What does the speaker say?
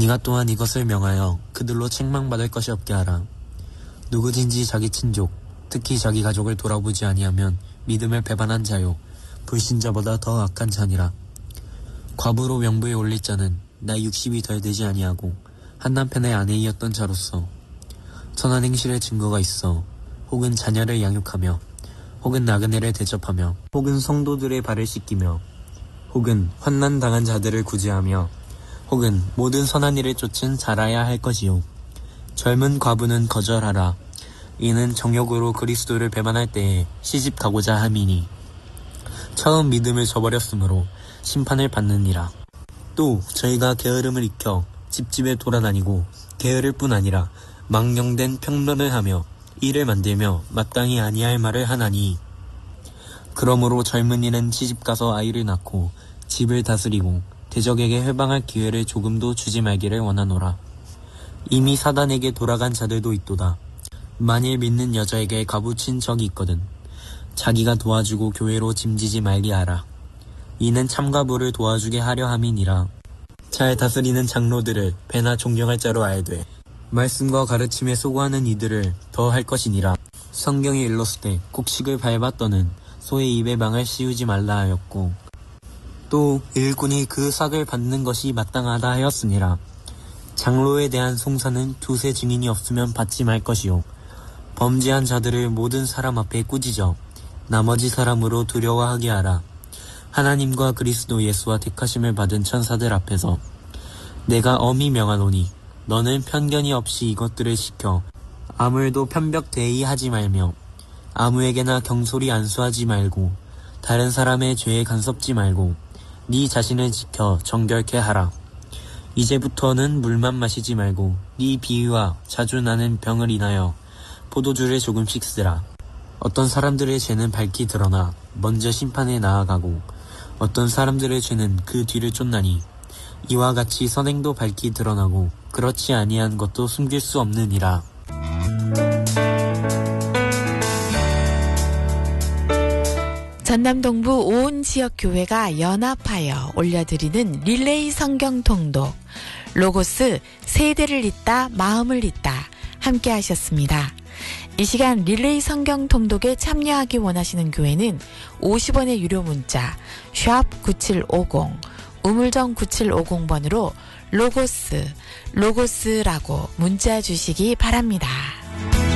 네가 또한 이것을 명하여 그들로 책망받을 것이 없게 하라. 누구든지 자기 친족, 특히 자기 가족을 돌아보지 아니하면 믿음을 배반한 자요 불신자보다 더 악한 자니라. 과부로 명부에 올릴 자는 나 60이 덜 되지 아니하고 한 남편의 아내이었던 자로서 선한 행실의 증거가 있어 혹은 자녀를 양육하며 혹은 나그네를 대접하며 혹은 성도들의 발을 씻기며 혹은 환난 당한 자들을 구제하며 혹은 모든 선한 일을 쫓은 자라야 할 것이요 젊은 과부는 거절하라. 이는 정욕으로 그리스도를 배반할 때에 시집 가고자 함이니 처음 믿음을 저버렸으므로 심판을 받느니라. 또 저희가 게으름을 익혀 집집에 돌아다니고 게으를 뿐 아니라 망령된 평론을 하며 일을 만들며 마땅히 아니할 말을 하나니 그러므로 젊은이는 시집가서 아이를 낳고 집을 다스리고 대적에게 회방할 기회를 조금도 주지 말기를 원하노라. 이미 사단에게 돌아간 자들도 있도다. 만일 믿는 여자에게 가부친 적이 있거든 자기가 도와주고 교회로 짐지지 말게 하라. 이는 참가부를 도와주게 하려 함이니라. 잘 다스리는 장로들을 배나 존경할 자로 알되 말씀과 가르침에 소구하는 이들을 더 할 것이니라. 성경에 일렀으되 곡식을 밟아 떠는 소의 입에 망을 씌우지 말라 하였고 또 일꾼이 그 삭을 받는 것이 마땅하다 하였으니라. 장로에 대한 송사는 두세 증인이 없으면 받지 말 것이요 범죄한 자들을 모든 사람 앞에 꾸짖어 나머지 사람으로 두려워하게 하라. 하나님과 그리스도 예수와 택하심을 받은 천사들 앞에서 내가 엄히 명하노니 너는 편견이 없이 이것들을 지켜 아무에도 편벽대의하지 말며 아무에게나 경솔히 안수하지 말고 다른 사람의 죄에 간섭지 말고 네 자신을 지켜 정결케 하라. 이제부터는 물만 마시지 말고 네 비위와 자주 나는 병을 인하여 포도주를 조금씩 쓰라. 어떤 사람들의 죄는 밝히 드러나 먼저 심판에 나아가고 어떤 사람들의 죄는 그 뒤를 쫓나니 이와 같이 선행도 밝히 드러나고 그렇지 아니한 것도 숨길 수 없느니라. 전남 동부 온 지역 교회가 연합하여 올려드리는 릴레이 성경 통독 로고스 세대를 잇다 마음을 잇다 함께 하셨습니다. 이 시간 릴레이 성경 통독에 참여하기 원하시는 교회는 50원의 유료 문자 샵 9750 우물정 9750번으로 로고스라고 문자 주시기 바랍니다.